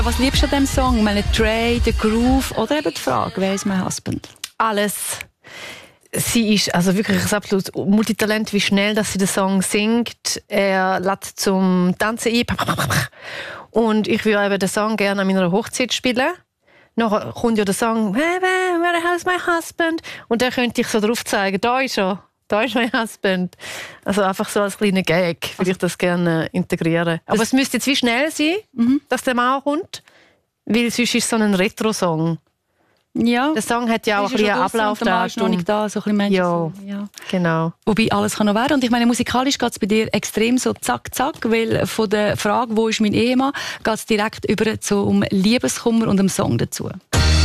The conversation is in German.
Was liebst du an diesem Song? Ich meine, Dre, der Groove oder eben die Frage, wer ist mein Husband? Alles. Sie ist also wirklich ein absolutes Multitalent, wie schnell dass sie den Song singt. Er lädt zum Tanzen ein. Und ich würde eben den Song gerne an meiner Hochzeit spielen. Nachher kommt ja der Song «Where is my husband?» Und dann könnte ich so drauf zeigen, da ist er. Da ist mein Husband. Also einfach so als kleiner Gag würde ich das gerne integrieren. Aber es müsste jetzt wie schnell sein, dass der Mann kommt, weil sonst ist es so ein Retro-Song. Ja. Der Song hat ja auch ein bisschen Ablaufdatum. noch nicht da, so ein bisschen ja, genau. Wobei, alles kann noch werden. Und ich meine, musikalisch geht es bei dir extrem so zack, zack, weil von der Frage, wo ist mein Ehemann, geht es direkt über zum Liebeskummer und dem Song dazu.